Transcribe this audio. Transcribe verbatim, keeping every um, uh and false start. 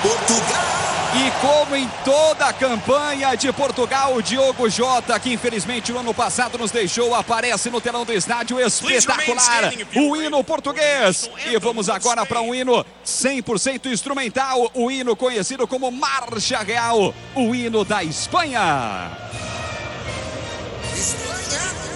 Portugal. E como em toda a campanha de Portugal, o Diogo Jota, que infelizmente no ano passado nos deixou, aparece no telão do estádio espetacular. O hino português. E vamos agora para um hino cem por cento instrumental. O hino conhecido como Marcha Real. O hino da Espanha. Espanha.